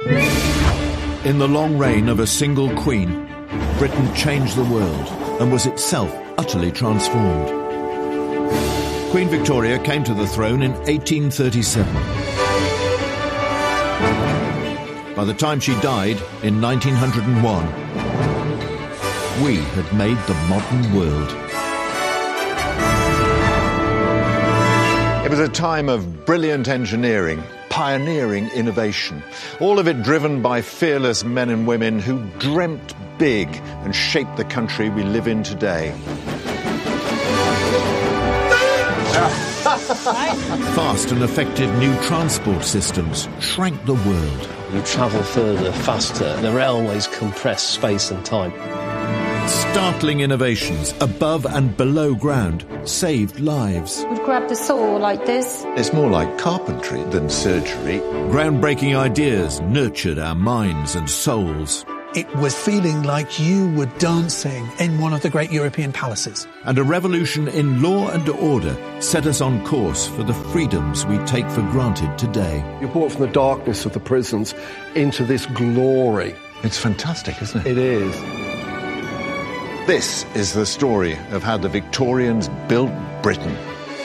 In the long reign of a single queen, Britain changed the world and was itself utterly transformed. Queen Victoria came to the throne in 1837. By the time she died in 1901, we had made the modern world. It was a time of brilliant engineering, pioneering innovation, all of it driven by fearless men and women who dreamt big and shaped the country we live in today. Fast and effective new transport systems shrank the world. You travel further, faster. The railways compress space and time. Startling innovations above and below ground saved lives. We'd grab the saw like this. It's more like carpentry than surgery. Groundbreaking ideas nurtured our minds and souls. It was feeling like you were dancing in one of the great European palaces. And a revolution in law and order set us on course for the freedoms we take for granted today. You're brought from the darkness of the prisons into this glory. It's fantastic, isn't it? It is. This is the story of how the Victorians built Britain.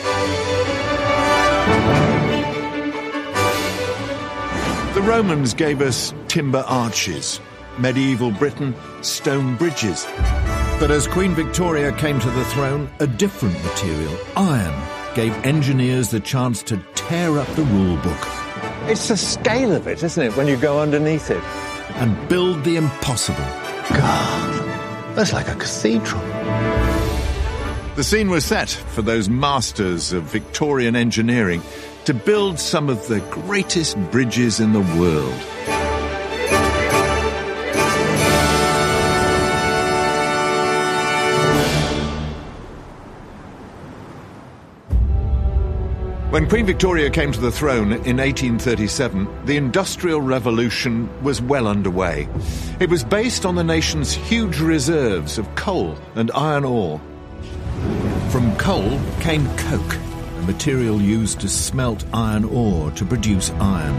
The Romans gave us timber arches. Medieval Britain, stone bridges. But as Queen Victoria came to the throne, a different material, iron, gave engineers the chance to tear up the rule book. It's the scale of it, isn't it, when you go underneath it? And build the impossible. God, that's like a cathedral. The scene was set for those masters of Victorian engineering to build some of the greatest bridges in the world. When Queen Victoria came to the throne in 1837, the Industrial Revolution was well underway. It was based on the nation's huge reserves of coal and iron ore. From coal came coke, a material used to smelt iron ore to produce iron.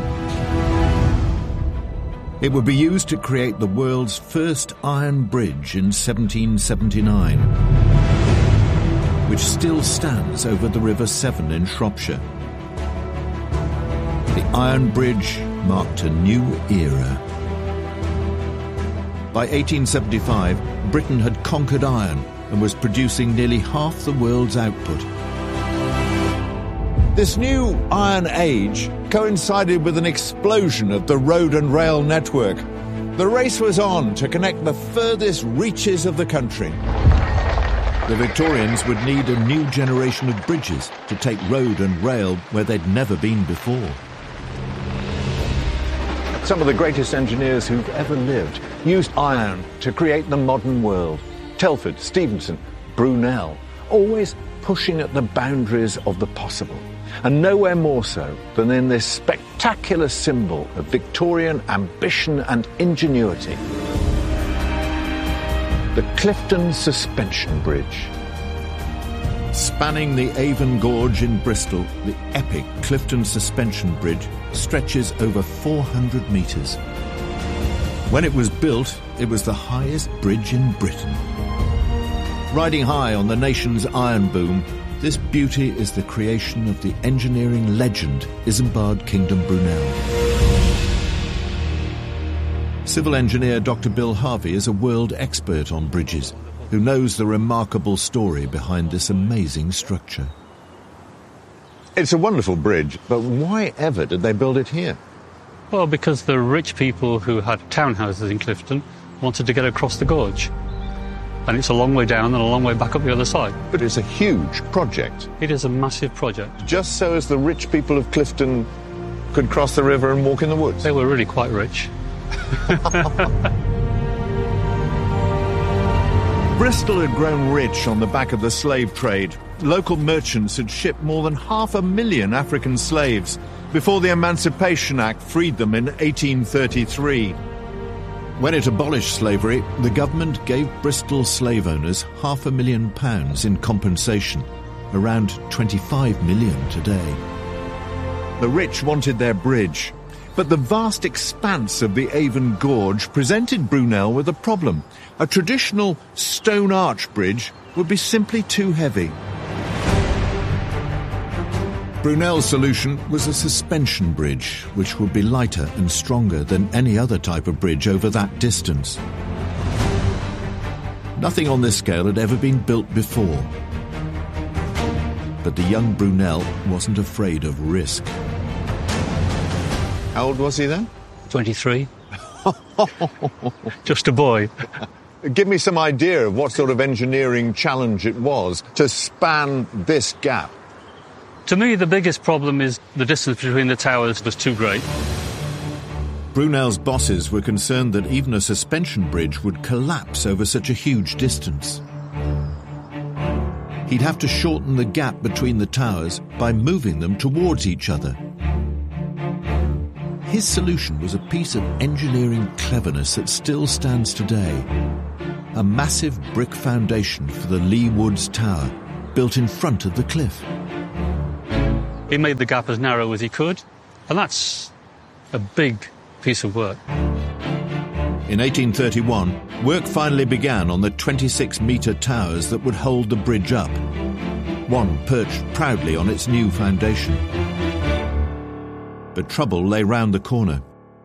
It would be used to create the world's first iron bridge in 1779. Which still stands over the River Severn in Shropshire. The Iron Bridge marked a new era. By 1875, Britain had conquered iron and was producing nearly half the world's output. This new Iron Age coincided with an explosion of the road and rail network. The race was on to connect the furthest reaches of the country. The Victorians would need a new generation of bridges to take road and rail where they'd never been before. Some of the greatest engineers who've ever lived used iron to create the modern world. Telford, Stephenson, Brunel, always pushing at the boundaries of the possible. And nowhere more so than in this spectacular symbol of Victorian ambition and ingenuity. The Clifton Suspension Bridge. Spanning the Avon Gorge in Bristol, the epic Clifton Suspension Bridge stretches over 400 metres. When it was built, it was the highest bridge in Britain. Riding high on the nation's iron boom, this beauty is the creation of the engineering legend Isambard Kingdom Brunel. Civil engineer Dr. Bill Harvey is a world expert on bridges, who knows the remarkable story behind this amazing structure. It's a wonderful bridge, but why ever did they build it here? Well, because the rich people who had townhouses in Clifton wanted to get across the gorge. And it's a long way down and a long way back up the other side. But it's a huge project. It is a massive project. Just so as the rich people of Clifton could cross the river and walk in the woods. They were really quite rich. Bristol had grown rich on the back of the slave trade. Local merchants had shipped more than 500,000 African slaves before the Emancipation Act freed them in 1833. When it abolished slavery, the government gave Bristol slave owners £500,000 in compensation, around 25 million today. The rich wanted their bridge. But the vast expanse of the Avon Gorge presented Brunel with a problem. A traditional stone arch bridge would be simply too heavy. Brunel's solution was a suspension bridge, which would be lighter and stronger than any other type of bridge over that distance. Nothing on this scale had ever been built before. But the young Brunel wasn't afraid of risk. How old was he then? 23. Just a boy. Give me some idea of what sort of engineering challenge it was to span this gap. To me, the biggest problem is the distance between the towers was too great. Brunel's bosses were concerned that even a suspension bridge would collapse over such a huge distance. He'd have to shorten the gap between the towers by moving them towards each other. His solution was a piece of engineering cleverness that still stands today. A massive brick foundation for the Leigh Woods Tower, built in front of the cliff. He made the gap as narrow as he could, and that's a big piece of work. In 1831, work finally began on the 26-metre towers that would hold the bridge up. One perched proudly on its new foundation. But trouble lay round the corner.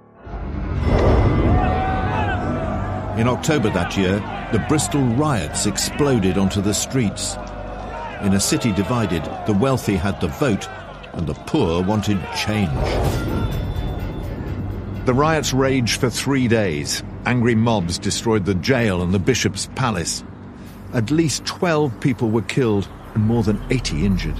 In October that year, the Bristol riots exploded onto the streets. In a city divided, the wealthy had the vote and the poor wanted change. The riots raged for 3 days. Angry mobs destroyed the jail and the bishop's palace. At least 12 people were killed and more than 80 injured.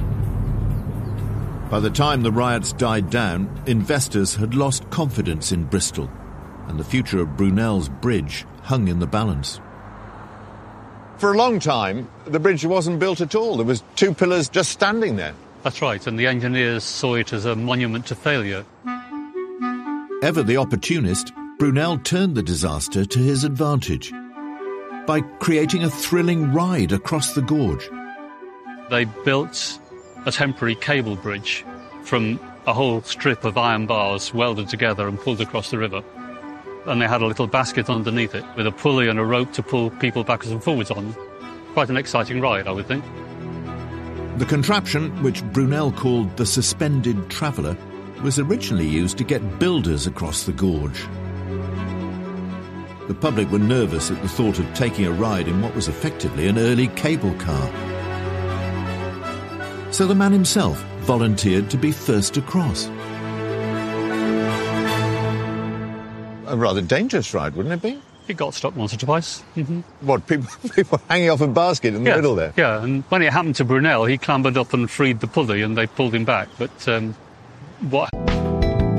By the time the riots died down, investors had lost confidence in Bristol, and the future of Brunel's bridge hung in the balance. For a long time, the bridge wasn't built at all. There was 2 pillars just standing there. That's right, and the engineers saw it as a monument to failure. Ever the opportunist, Brunel turned the disaster to his advantage by creating a thrilling ride across the gorge. They built a temporary cable bridge from a whole strip of iron bars welded together and pulled across the river. And they had a little basket underneath it with a pulley and a rope to pull people backwards and forwards on. Quite an exciting ride, I would think. The contraption, which Brunel called the Suspended Traveller, was originally used to get builders across the gorge. The public were nervous at the thought of taking a ride in what was effectively an early cable car. So the man himself volunteered to be first across. A rather dangerous ride, wouldn't it be? It got stopped once or twice. Mm-hmm. What, people hanging off a basket in the middle there? Yeah, and when it happened to Brunel, he clambered up and freed the pulley and they pulled him back. But what